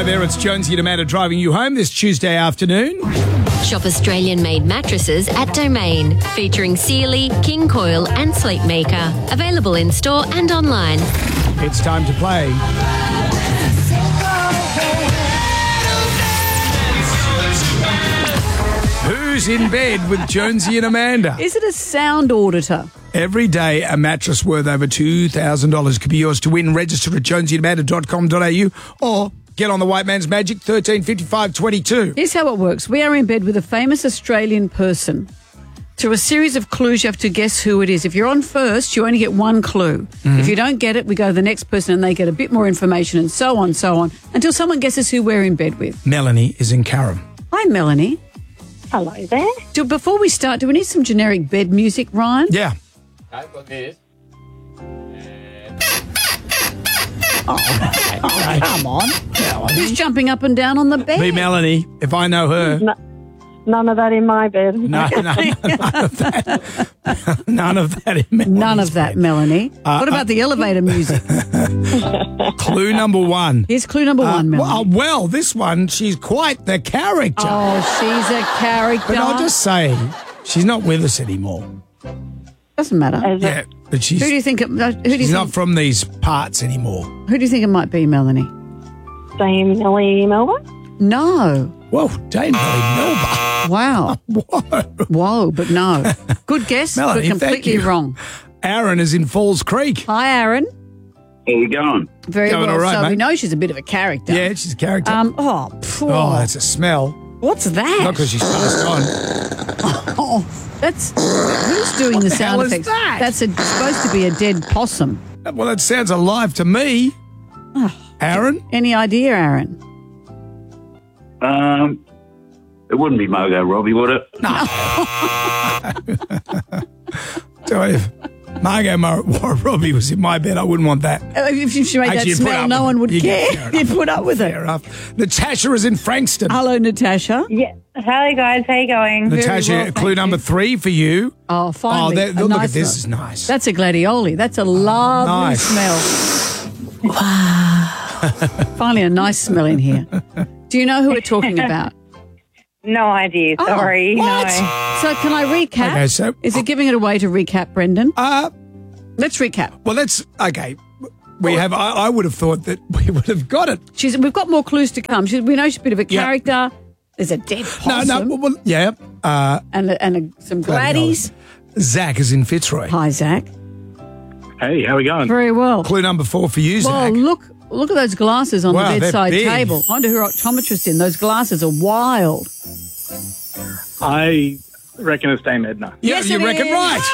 Hello there, it's Jonesy and Amanda driving you home this Tuesday afternoon. Shop Australian-made mattresses at Domain, featuring Sealy, King Coil and Sleepmaker. Available in store and online. It's time to play. Who's in bed with Jonesy and Amanda? Is it a sound auditor? Every day, a mattress worth over $2,000 could be yours to win. Register at jonesyandamanda.com.au or get on the White Man's Magic 135522. Here's how it works. We are in bed with a famous Australian person. Through a series of clues, you have to guess who it is. If you're on first, you only get one clue. If you don't get it, we go to the next person and they get a bit more information and so on, until someone guesses who we're in bed with. Melanie is in Carrum. Hi, Melanie. Hello there. Before we start, do we need some generic bed music, Ryan? Yeah. I've got this. Come on. Who's jumping up and down on the bed? Be Melanie, if I know her. None of that in my bed. No, none of that. None of that in Melanie's None of that, bed. Melanie. What about the elevator music? Clue number one. Here's clue number one, Melanie. Well, this one, she's quite the character. Oh, she's a character. But I'll just say, she's not with us anymore. Doesn't matter. Yeah, but Who do you think? she's not from these parts anymore. Who do you think it might be, Melanie? Dame Nellie Melba? No. Whoa, Dame Melba. Wow. Whoa. Whoa, but no. Good guess, Melanie, but thank completely you. wrong. Aaron is in Falls Creek. Hi, Aaron. How you going? Very Going well. all right, so mate. we know she's a bit of a character. Yeah, she's a character. Oh, that's a smell. what's that? Not because she's passed on. Oh, that's who's doing the sound hell is effects? that? That's supposed to be a dead possum. Well, that sounds alive to me. Aaron? Any idea, Aaron? It wouldn't be Mogo Robbie, would it? So if Margot Robbie was in my bed, I wouldn't want that. If she made Actually, you'd that put smell, up no with one it. would Fair care. enough. You'd put up with Fair it. enough. Natasha is in Frankston. Hello, Natasha. Yeah. Hi, guys. How you going? Natasha, well, thank clue you. number 3 for you. Oh, finally. Look nice at this. one. Is nice. That's a gladioli. That's a lovely nice. smell. Wow. Finally, a nice smell in here. Do you know who we're talking about? No idea. Oh, Sorry. what? No. So can I recap? Okay, so- Is it giving it away to recap, Brendan? Let's recap. Well, that's okay. We have. I would have thought that we would have got it. We've got more clues to come. We know she's a bit of a Yeah. character. There's a dead possum. Well, yeah. And some gladdies. Zach is in Fitzroy. Hi, Zach. Hey, how we going? Very well. Clue number 4 for you, Well, Zach. look at those glasses on Wow, the they're bedside big. table. I wonder who optometrist in. Those glasses are wild. I reckon it's Dame Edna. Yeah, Yes, you it reckon is. right.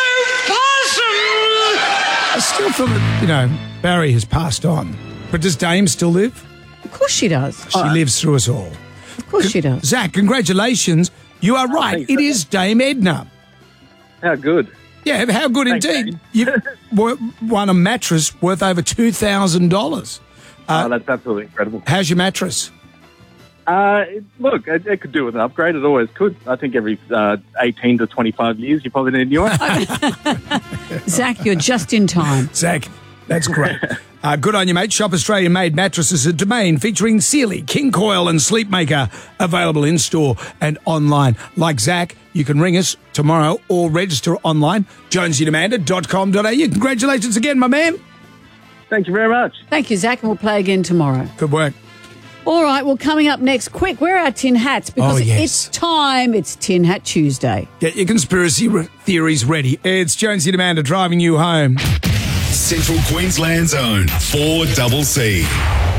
I still feel that, Barry has passed on. But does Dame still live? Of course she does. She lives through us all. Of course she does. Zach, congratulations. You are right. Thanks, It Zach. is Dame Edna. How good. Yeah, how good Thanks, indeed. You've won a mattress worth over $2,000. That's absolutely incredible. How's your mattress? Look, it could do with an upgrade. It always could. I think every 18 to 25 years, you probably need a new one. Zach, you're just in time. Zach, that's great. Good on you, mate. Shop Australian-made mattresses at Domain featuring Sealy, King Coil and Sleepmaker. Available in-store and online. Like Zach, you can ring us tomorrow or register online. jonesyandamanda.com.au. Congratulations again, my man. Thank you very much. Thank you, Zach, and we'll play again tomorrow. Good work. All right, well, coming up next, quick, where are our tin hats? Because Oh, yes. it's time. It's Tin Hat Tuesday. Get your conspiracy theories ready. It's Jonesy and Amanda driving you home. Central Queensland's own 4CC.